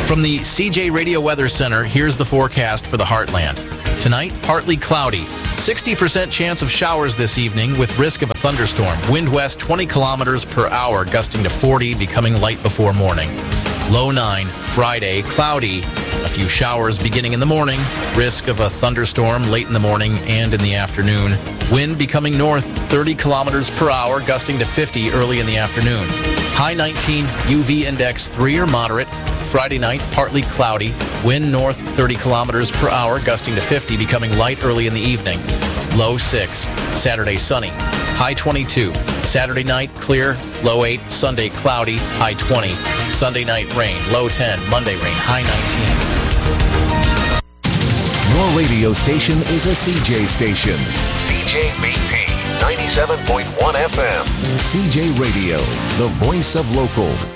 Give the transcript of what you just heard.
From the CJ Radio Weather Center, here's the forecast for the Heartland. Tonight, partly cloudy. 60% chance of showers this evening with risk of a thunderstorm. Wind west 20 kilometers per hour, gusting to 40, becoming light before morning. Low 9. Friday, cloudy. A few showers beginning in the morning. Risk of a thunderstorm late in the morning and in the afternoon. Wind becoming north 30 kilometers per hour, gusting to 50 early in the afternoon. High 19, UV index 3 or moderate. Friday night, partly cloudy. Wind north 30 kilometers per hour, gusting to 50, becoming light early in the evening. Low 6. Saturday, sunny. High 22. Saturday night, clear. Low 8. Sunday, cloudy. High 20. Sunday night, rain. Low 10. Monday, rain. High 19. Your radio station is a CJ station. CJBP 97.1 FM. CJ Radio, the voice of local.